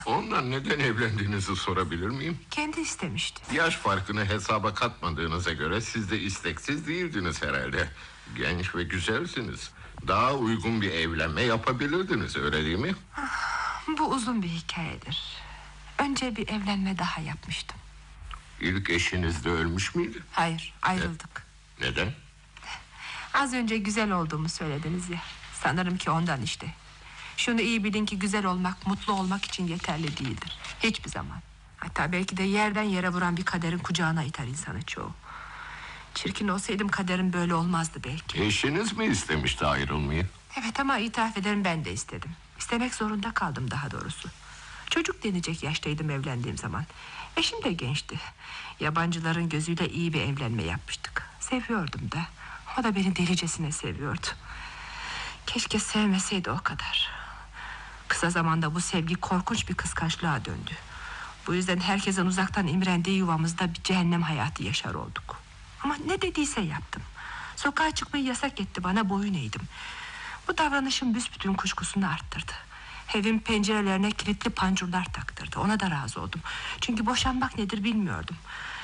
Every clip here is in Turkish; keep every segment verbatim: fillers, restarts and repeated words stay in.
Ondan neden evlendiğinizi sorabilir miyim? Kendi istemişti. Yaş farkını hesaba katmadığınıza göre siz de isteksiz değildiniz herhalde. Genç ve güzelsiniz. Daha uygun bir evlenme yapabilirdiniz, öyle değil mi? Bu uzun bir hikayedir. Önce bir evlenme daha yapmıştım. İlk eşiniz de ölmüş müydü? Hayır, ayrıldık. Ne? Neden? Az önce güzel olduğumu söylediniz ya. Sanırım ki ondan işte. Şunu iyi bilin ki güzel olmak, mutlu olmak için yeterli değildir. Hiçbir zaman. Hatta belki de yerden yere vuran bir kaderin kucağına iter insanı çoğu. Çirkin olsaydım kaderim böyle olmazdı belki. Eşiniz mi istemişti ayrılmayı? Evet, ama itiraf ederim, ben de istedim. İstemek zorunda kaldım daha doğrusu. Çocuk denecek yaştaydım evlendiğim zaman. Eşim de gençti. Yabancıların gözüyle iyi bir evlenme yapmıştık. Seviyordum da. O da beni delicesine seviyordu. Keşke sevmeseydi, o kadar. Kısa zamanda bu sevgi korkunç bir kıskançlığa döndü. Bu yüzden herkesin uzaktan imrendiği yuvamızda bir cehennem hayatı yaşar olduk. Ama ne dediyse yaptım. Sokağa çıkmayı yasak etti bana, boyun eğdim. Bu davranışım büsbütün kuşkusunu arttırdı. Evin pencerelerine kilitli pancurlar taktırdı. Ona da razı oldum. Çünkü boşanmak nedir bilmiyordum.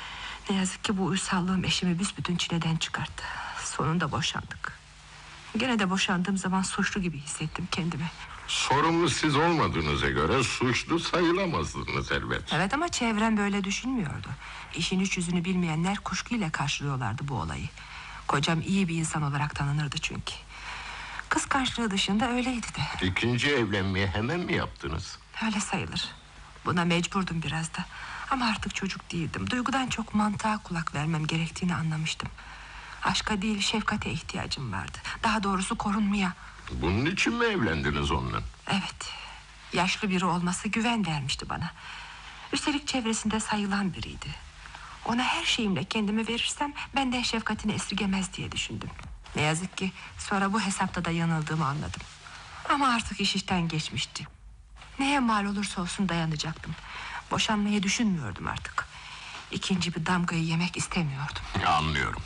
Ne yazık ki bu uysallığım eşimi büsbütün çileden çıkarttı. Sonunda boşandık. Gene de boşandığım zaman suçlu gibi hissettim kendimi. Sorumlu siz olmadığınıza göre suçlu sayılamazdınız elbet. Evet, ama çevrem böyle düşünmüyordu. İşin iç yüzünü bilmeyenler kuşkuyla karşılıyorlardı bu olayı. Kocam iyi bir insan olarak tanınırdı çünkü. Kıskançlığı dışında öyleydi de. İkinci evlenmeyi hemen mi yaptınız? Öyle sayılır. Buna mecburdum biraz da. Ama artık çocuk değildim. Duygudan çok mantığa kulak vermem gerektiğini anlamıştım. Aşka değil, şefkate ihtiyacım vardı. Daha doğrusu korunmaya. Bunun için mi evlendiniz onunla? Evet. Yaşlı biri olması güven vermişti bana. Üstelik çevresinde sayılan biriydi. Ona her şeyimle kendimi verirsem benden şefkatini esirgemez diye düşündüm. Ne yazık ki sonra bu hesapta da yanıldığımı anladım. Ama artık iş işten geçmişti. Neye mal olursa olsun dayanacaktım. Boşanmayı düşünmüyordum artık. İkinci bir damgayı yemek istemiyordum. Anlıyorum.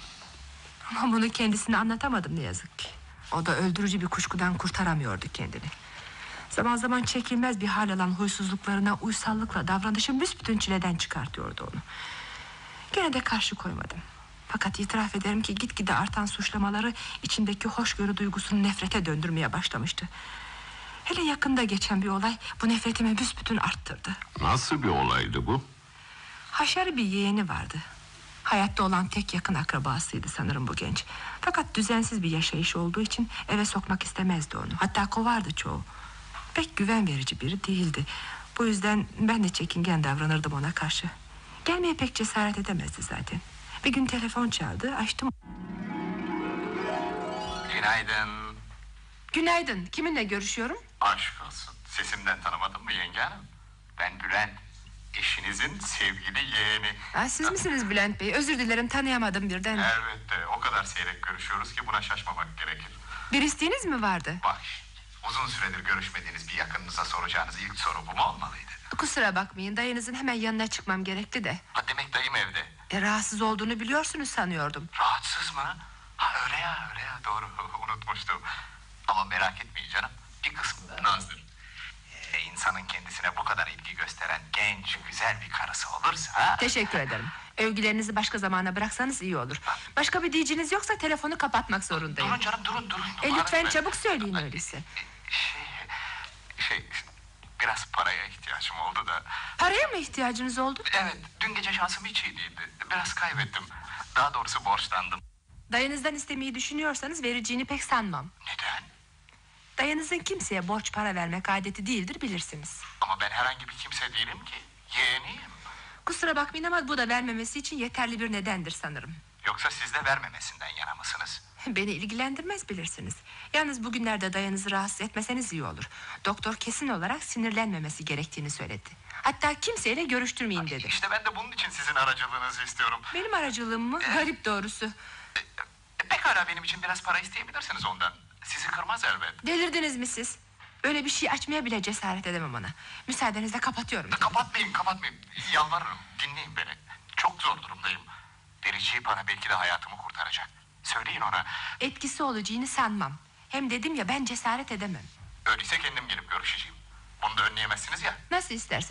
Ama bunu kendisine anlatamadım ne yazık ki. O da öldürücü bir kuşkudan kurtaramıyordu kendini. Zaman zaman çekilmez bir hal alan huysuzluklarına uysallıkla davranışım büsbütün çileden çıkartıyordu onu. Gene de karşı koymadım. Fakat itiraf ederim ki gitgide artan suçlamaları içimdeki hoşgörü duygusunu nefrete döndürmeye başlamıştı. Hele yakında geçen bir olay bu nefretimi büsbütün arttırdı. Nasıl bir olaydı bu? Haşarı bir yeğeni vardı. Hayatta olan tek yakın akrabasıydı sanırım bu genç. Fakat düzensiz bir yaşayış olduğu için eve sokmak istemezdi onu. Hatta kovardı çoğu. Pek güven verici biri değildi. Bu yüzden ben de çekingen davranırdım ona karşı. Gelmeye pek cesaret edemezdi zaten. Bir gün telefon çaldı, açtım. Günaydın. Günaydın, kiminle görüşüyorum? Aşk olsun. Sesimden tanımadın mı yenge hanım? Ben Bülent. Eşinizin sevgili yeğeni. Ha, siz misiniz Bülent Bey? Özür dilerim, tanıyamadım birden. Elbette, o kadar seyrek görüşüyoruz ki buna şaşmamak gerekir. Bir isteğiniz mi vardı? Bak, uzun süredir görüşmediğiniz bir yakınınıza soracağınız ilk soru bu mu olmalıydı? Kusura bakmayın, dayınızın hemen yanına çıkmam gerekli de. Ha, demek dayım evde. E, rahatsız olduğunu biliyorsunuz sanıyordum. Rahatsız mı? Ha, öyle ya, öyle ya, doğru. Unutmuştum. Ama merak etmeyin canım, bir kısmı nazdır. Ee, insanın kendisine bu kadar ilgi gösteren genç, güzel bir karısı olursa... Teşekkür ederim. Övgülerinizi başka zamana bıraksanız iyi olur. Başka bir diyeceğiniz yoksa telefonu kapatmak zorundayım. Durun canım, durun, durun. E, lütfen Ben- çabuk söyleyin öyleyse. Şey, şey, biraz paraya ihtiyacım oldu da. Paraya mı ihtiyacınız oldu? Evet, dün gece şansım hiç iyi değildi. Biraz kaybettim. Daha doğrusu borçlandım. Dayınızdan istemeyi düşünüyorsanız vereceğini pek sanmam. Neden? Dayınızın kimseye borç para vermek adeti değildir, bilirsiniz. Ama ben herhangi bir kimse değilim ki. Yeğeniyim. Kusura bakmayın ama bu da vermemesi için yeterli bir nedendir sanırım. Yoksa siz de vermemesinden yana mısınız? Beni ilgilendirmez, bilirsiniz. Yalnız bugünlerde dayınızı rahatsız etmeseniz iyi olur. Doktor kesin olarak sinirlenmemesi gerektiğini söyledi. Hatta kimseyle görüştürmeyin dedi. İşte ben de bunun için sizin aracılığınızı istiyorum. Benim aracılığım mı? Garip doğrusu. E, pekala, benim için biraz para isteyebilirsiniz ondan. Sizi kırmaz elbet. Delirdiniz mi siz? Öyle bir şey açmaya bile cesaret edemem ona. Müsaadenizle kapatıyorum. Kapatmayın, kapatmayın. Yalvarırım, dinleyin beni. Çok zor durumdayım. Vereceği para belki de hayatımı kurtaracak. Söyleyin ona. Etkisi olacağını sanmam. Hem dedim ya, ben cesaret edemem. Öyleyse kendim gelip görüşeceğim. Bunu da önleyemezsiniz ya. Nasıl istersen.